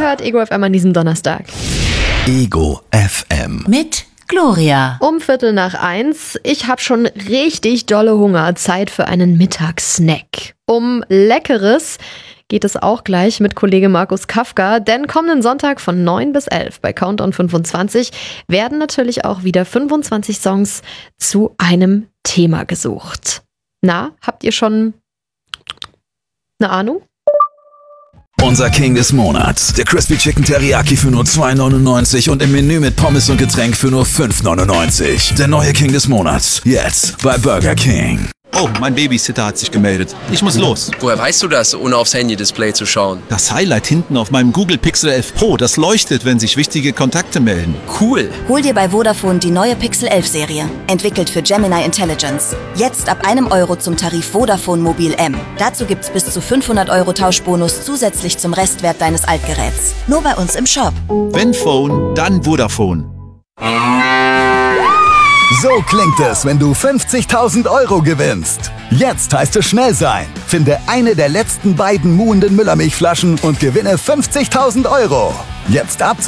hört Ego FM an diesem Donnerstag. Ego FM. Mit Gloria. Um 1:15. Ich habe schon richtig dolle Hunger. Zeit für einen Mittagssnack. Um Leckeres geht es auch gleich mit Kollege Markus Kafka, denn kommenden Sonntag von 9 bis 11 bei Countdown 25 werden natürlich auch wieder 25 Songs zu einem Thema gesucht. Na, habt ihr schon eine Ahnung? Unser King des Monats. Der Crispy Chicken Teriyaki für nur $2,99 und im Menü mit Pommes und Getränk für nur $5,99. Der neue King des Monats. Jetzt bei Burger King. Oh, mein Babysitter hat sich gemeldet. Ich muss los. Woher weißt du das, ohne aufs Handy-Display zu schauen? Das Highlight hinten auf meinem Google Pixel 11 Pro, das leuchtet, wenn sich wichtige Kontakte melden. Cool. Hol dir bei Vodafone die neue Pixel 11 Serie. Entwickelt für Gemini Intelligence. Jetzt ab €1 zum Tarif Vodafone Mobil M. Dazu gibt's bis zu 500 € Tauschbonus zusätzlich zum Restwert deines Altgeräts. Nur bei uns im Shop. Wenn Phone, dann Vodafone. So klingt es, wenn du 50.000 € gewinnst. Jetzt heißt es schnell sein. Finde eine der letzten beiden muhenden Müllermilchflaschen und gewinne 50.000 €. Jetzt abzuholen